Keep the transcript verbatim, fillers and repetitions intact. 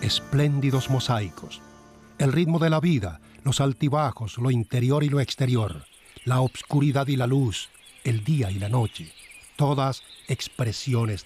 espléndidos mosaicos. El ritmo de la vida, los altibajos, lo interior y lo exterior, la obscuridad y la luz, el día y la noche, todas expresiones